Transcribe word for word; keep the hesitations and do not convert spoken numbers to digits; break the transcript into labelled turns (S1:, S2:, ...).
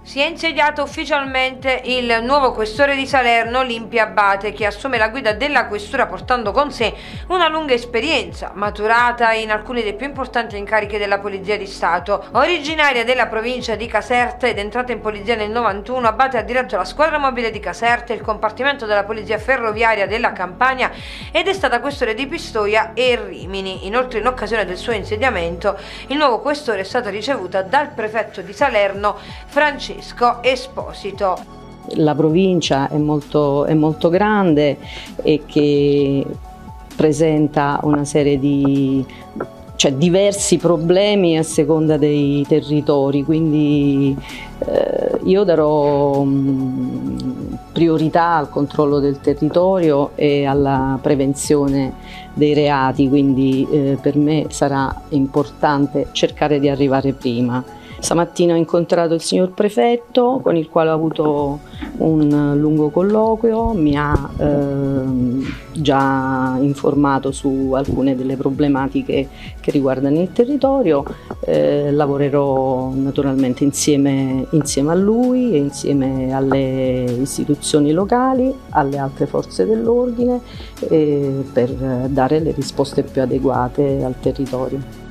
S1: Si è insediato ufficialmente il nuovo questore di Salerno, Olimpia Abate, che assume la guida della questura portando con sé una lunga esperienza, maturata in alcuni dei più importanti incarichi della Polizia di Stato. Originaria della provincia di Caserta ed entrata in polizia nel novantuno, Abate ha diretto la squadra mobile di Caserta, il compartimento della Polizia Ferroviaria della Campania ed è stata questore di Pistoia e Rimini. Inoltre, in occasione del suo insediamento, il nuovo questore è stato ricevuto dal prefetto di Salerno, Francesco Esposito.
S2: La provincia è molto, è molto grande e che presenta una serie di cioè diversi problemi a seconda dei territori, quindi eh, io darò mh, priorità al controllo del territorio e alla prevenzione dei reati, quindi eh, per me sarà importante cercare di arrivare prima. Stamattina ho incontrato il signor prefetto, con il quale ho avuto un lungo colloquio, mi ha eh, già informato su alcune delle problematiche che riguardano il territorio. Eh, lavorerò naturalmente insieme, insieme a lui e insieme alle istituzioni locali, alle altre forze dell'ordine, eh, per dare le risposte più adeguate al territorio.